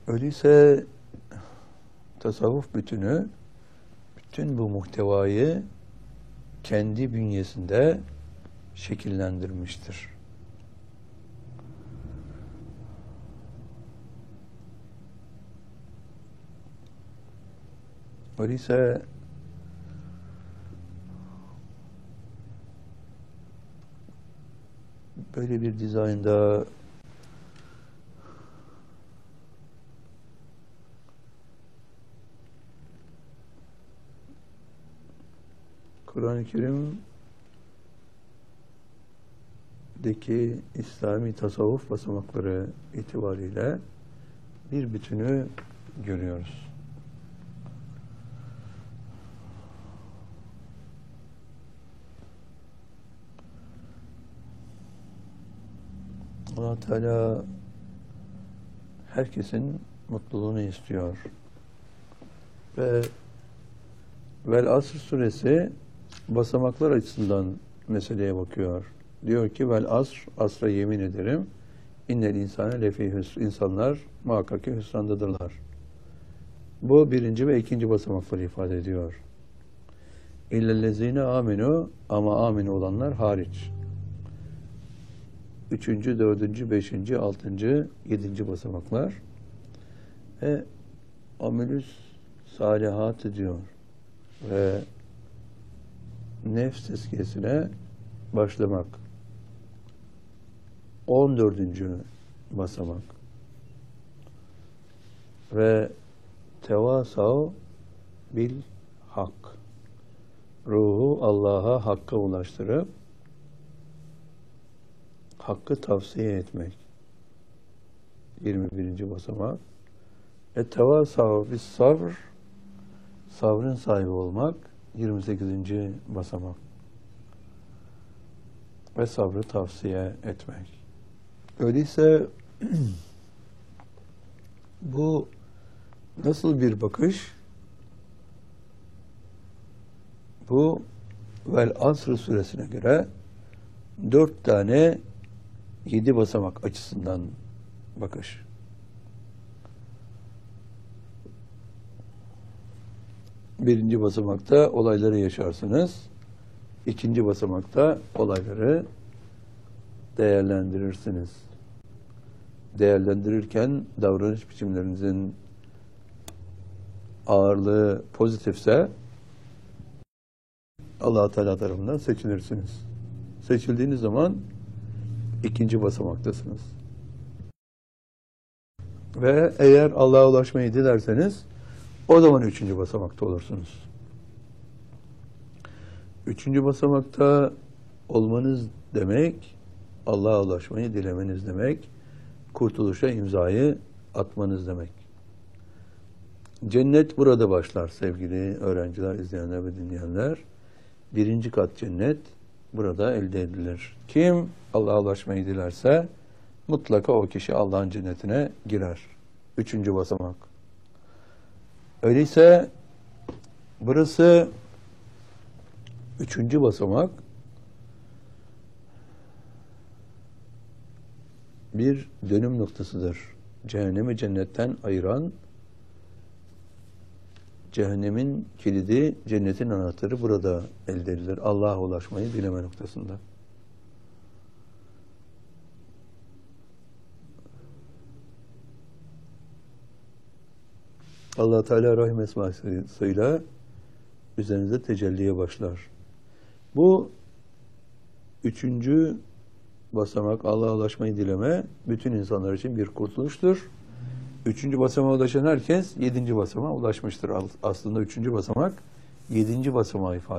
Öyleyse tasavvuf bütünü bütün bu muhtevayı kendi bünyesinde şekillendirmiştir. Öyleyse böyle bir dizaynda Kur'an-ı Kerim'deki İslami tasavvuf basamakları itibariyle bir bütünü görüyoruz. Allah Teala herkesin mutluluğunu istiyor. Ve Vel Asr suresi basamaklar açısından meseleye bakıyor. Diyor ki Vel Asr, asra yemin ederim. İnnel insane lefî hüsr. İnsanlar muhakkak ki hüsrandadırlar. Bu birinci ve ikinci basamakları ifade ediyor. İllellezîne amenu, ama aminu olanlar hariç. Üçüncü, dördüncü, beşinci, altıncı, yedinci basamaklar ve amelüs salihat diyor ve nefs tezkiyesine başlamak. 14. basamak ve tevasav bil hak. Ruhu Allah'a, hakka ulaştırıp hakkı tavsiye etmek. 21. basamak. Tevasav bis sabr, sabrın sahibi olmak. 28. basamak. Ve sabrı tavsiye etmek. Öyleyse bu nasıl bir bakış? Bu Vel Asr suresine göre 4 tane 7 basamak açısından bakış. Birinci basamakta olayları yaşarsınız. İkinci basamakta olayları değerlendirirsiniz. Değerlendirirken davranış biçimlerinizin ağırlığı pozitifse Allah-u Teala tarafından seçilirsiniz. Seçildiğiniz zaman ikinci basamaktasınız. Ve eğer Allah'a ulaşmayı dilerseniz o zaman üçüncü basamakta olursunuz. Üçüncü basamakta olmanız demek, Allah'a ulaşmayı dilemeniz demek, kurtuluşa imzayı atmanız demek. Cennet burada başlar sevgili öğrenciler, izleyenler ve dinleyenler. Birinci kat cennet burada elde edilir. Kim Allah'a ulaşmayı dilerse mutlaka o kişi Allah'ın cennetine girer. Üçüncü basamak. Öyleyse burası üçüncü basamak bir dönüm noktasıdır. Cehennemi cennetten ayıran, cehennemin kilidi, cennetin anahtarı burada elde edilir. Allah'a ulaşmayı dileme noktasında. Allah Teala Rahim esmasıyla üzerinize tecelliye başlar. Bu üçüncü basamak, Allah'a ulaşmayı dileme, bütün insanlar için bir kurtuluştur. Üçüncü basamağa ulaşan herkes yedinci basamağa ulaşmıştır. Aslında üçüncü basamak yedinci basamağı ifade